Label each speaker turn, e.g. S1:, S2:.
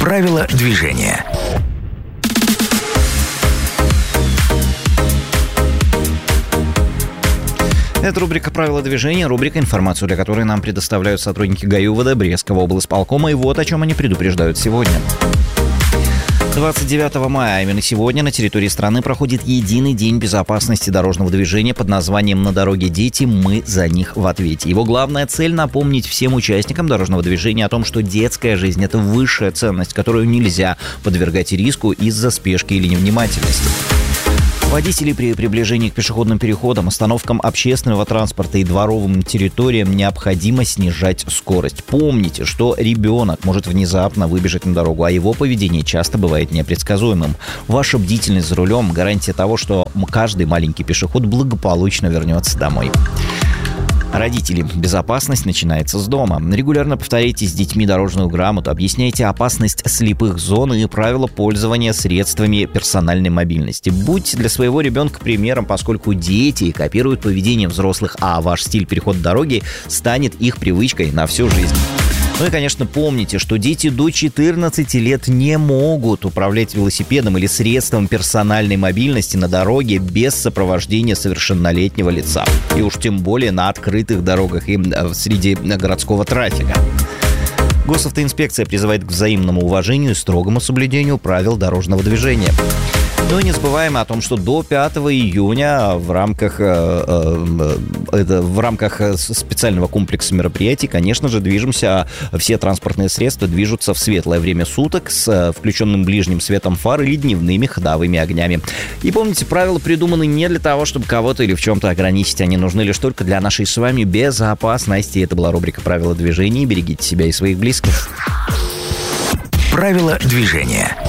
S1: Правила движения.
S2: Это рубрика «Правила движения», рубрика, информацию для которой нам предоставляют сотрудники ГАИ-УВД Брестского облсполкома. И вот о чем они предупреждают сегодня. 29 мая, а именно сегодня, на территории страны проходит единый день безопасности дорожного движения под названием «На дороге дети, мы за них в ответе». Его главная цель — напомнить всем участникам дорожного движения о том, что детская жизнь — это высшая ценность, которую нельзя подвергать риску из-за спешки или невнимательности. Водителей при приближении к пешеходным переходам, остановкам общественного транспорта и дворовым территориям необходимо снижать скорость. Помните, что ребенок может внезапно выбежать на дорогу, а его поведение часто бывает непредсказуемым. Ваша бдительность за рулем – гарантия того, что каждый маленький пешеход благополучно вернется домой. Родители, безопасность начинается с дома. Регулярно повторяйте с детьми дорожную грамоту, объясняйте опасность слепых зон и правила пользования средствами персональной мобильности. Будьте для своего ребенка примером, поскольку дети копируют поведение взрослых, а ваш стиль перехода дороги станет их привычкой на всю жизнь. Ну и, конечно, помните, что дети до 14 лет не могут управлять велосипедом или средством персональной мобильности на дороге без сопровождения совершеннолетнего лица. И уж тем более на открытых дорогах и среди городского трафика. Госавтоинспекция призывает к взаимному уважению и строгому соблюдению правил дорожного движения. Ну и не забываем о том, что до 5 июня в рамках специального комплекса мероприятий, конечно же, все транспортные средства движутся в светлое время суток с включенным ближним светом фар или дневными ходовыми огнями. И помните, правила придуманы не для того, чтобы кого-то или в чем-то ограничить. Они нужны лишь только для нашей с вами безопасности. Это была рубрика «Правила движения». Берегите себя и своих близких.
S1: Правила движения.